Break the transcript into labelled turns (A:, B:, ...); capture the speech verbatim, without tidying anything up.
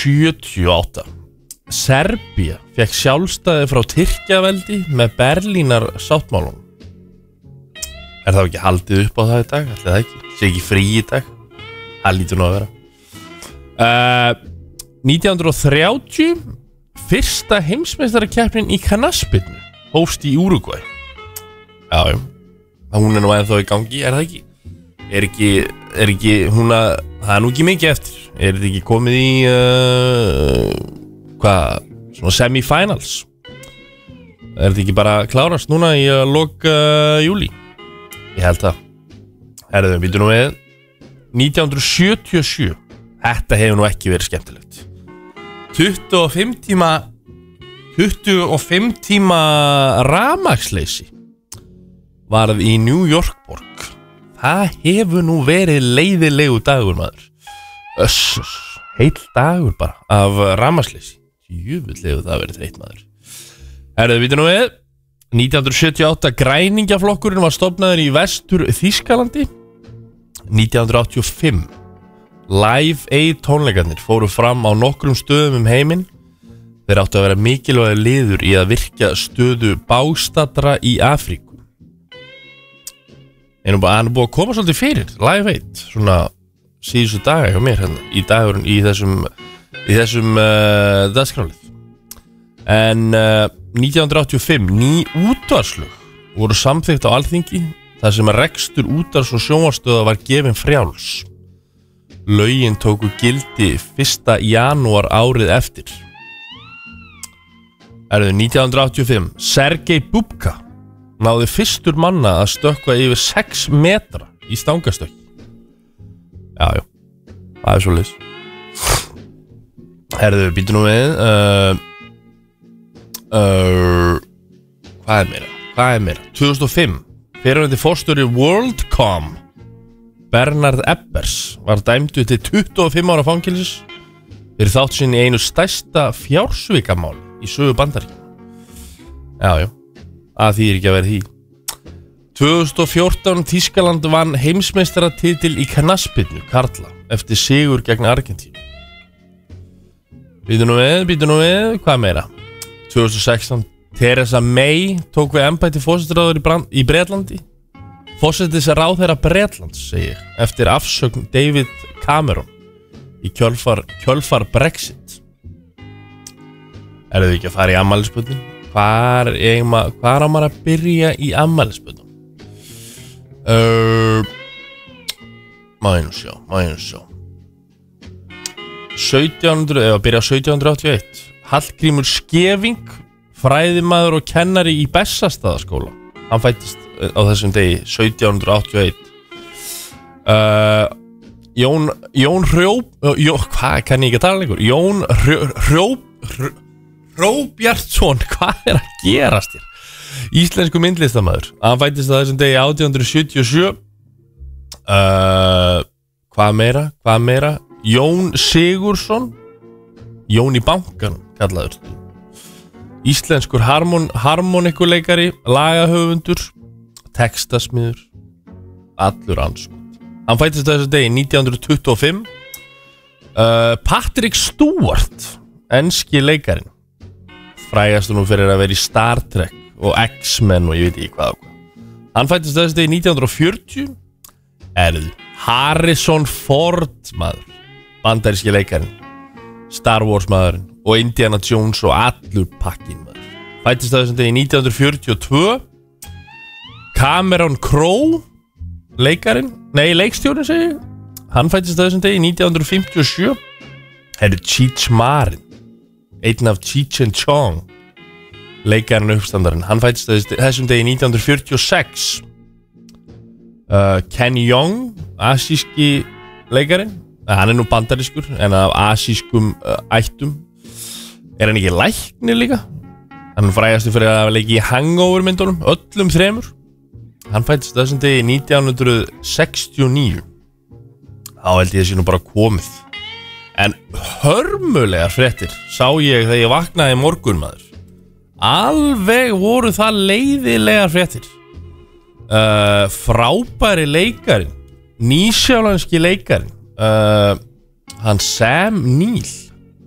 A: sjötíu og átta Serbía fekk sjálfstæði frá Tyrkjaveldi með Berlínar sáttmálunum. Er það ekki haldið upp á það í dag? Ætli það ekki? Sé ekki frí í dag? Það lítur nú að vera. Uh, nítján hundruð þrjátíu fyrsta heimsmeistarakeppnin í knattspyrnu hófst í Úrúgvæ. Já, já. Hún er nú ennþá í gangi, er það ekki? Er ekki, er ekki, hún að, það er nú ekki mikið eftir. Er þetta ekki komið í, uh, hvað, svona semifinals? Er þetta ekki bara klárast núna í uh, lok uh, júlí? Ég held það. Herðu, við nú við nítján hundruð sjötíu og sjö. Þetta hefur nú ekki verið skemmtilegt. tuttugu og fimm tíma tuttugu og fimm tíma rafmagnsleysi varð í New York borg. Það hefur nú verið leiðilegu dagur, maður. Öss, heill dagur bara af rafmagnsleysi. Jöfullegu það verið þreytt, maður. Herðu, við nú við nítján hundruð sjötíu og átta Græningjaflokkurinn var stofnaður í Vestur Þýskalandi. nítján hundruð áttatíu og fimm Live Aid tónleikarnir fóru fram á nokkrum stöðum um heiminn. Þeir áttu að vera mikilvægur liður í að virkja stöðu bágstaddra í Afríku. En hann er búið að koma svolítið fyrir Live Aid, svona síðustu daga hjá mér hérna, í dagurinn í þessum í þessum uh, dagskrálið. En uh, nítján hundruð áttatíu og fimm ný útvarslög voru samþykkt á Alþingi þar sem að rekstur útvars- og sjónvarpsstöðva var gefinn frjáls. Lögin tóku gildi fyrsta janúar árið eftir. Erðu nítján hundruð áttatíu og fimm Sergej Bubka náði fyrstur manna að stökkva yfir sex metra í stangastökki. Já, já, það er svoleiðis. Erðu, býtu nú við uh, uh, Hvað er meira? Hvað er meira? tvö þúsund og fimm Fyrrverandi forstjóri WorldCom Bernard Ebbers var dæmdur til tuttugu og fimm ára fangelsis fyrir þátt sinni í einu stærsta fjársvikamál í sögu Bandaríkjanna. Já, já, að því er ekki að vera því. tvö þúsund og fjórtán Þýskaland vann heimsmeistaratitil í knattspyrnu karla eftir sigur gegn Argentínu. Býtu nú við, býtu nú við, hvað meira? tvö þúsund og sextán Theresa May tók við embætti forsætisráðherra í, Brand- í Bretlandi. Forsætisráðherra Bretlands, segi ég, eftir afsögn David Cameron í kjölfar, kjölfar Brexit. Eruð þið ekki að fara í afmælisböndin? Hvar er maður að byrja í afmælisböndum? Uh, má ég nú sjá, má ég nú sjá. sautján hundruð, eða byrja sautján hundruð áttatíu og eitt. Hallgrímur Skeving, fræðimaður og kennari í Bessastaðaskóla. Hann fættist á þessum degi sautján hundruð áttatíu og eitt. uh, Jón Jón Hrjóp Jó, hvað kann ég ekki að tala lengur? Jón Hrjóp Hróbjartsson, hvað er að gerast hér? Íslensku myndlistamæður. Hann fættist á þessum degi átján hundruð sjötíu og sjö. uh, Hvað meira? Hvað meira? Jón Sigurðsson, Jón í bankanum kallaður. Íslenskur harmon, harmonikuleikari, lagahöfundur, textasmiður, allur anskot. Hann fættist þessu degi nítján hundruð tuttugu og fimm. uh, Patrick Stewart, enski leikarin, frægastur nú fyrir að vera í Star Trek og X-Men og ég veit ekki hvað og hvað. Hann fættist þessu degi nítján hundruð fjörutíu. Erðu Harrison Ford, maður, bandaríski leikarin, Star Wars maðurinn og Indiana Jones og allur pakkin, maður. Fættist þessum degi nítján hundruð fjörutíu og tvö. Cameron Crowe, leikarin, nei, leikstjórinn segi ég. Hann fættist þessum degi nítján hundruð fimmtíu og sjö. Herru Cheech Marin, einn af Cheech and Chong, leikarinn uppstandarinn. Hann fættist þessum degi nítján hundruð fjörutíu og sex. uh, Ken Jeong, asíski leikarin. Hann er nú bandarískur en af asískum uh, ættum. Er hann ekki læknir líka? Hann frægastu fyrir að leiki í Hangover myndunum, öllum þremur. Hann fættist þessum degi nítján hundruð sextíu og níu. Þá held ég þessi nú bara komið. En hörmulegar fréttir sá ég þegar ég vaknaði í morgun, maður. Alveg voru það leiðilegar fréttir. uh, Frábæri leikarin, nýsjálandski leikarin, uh, hann Sam Neill,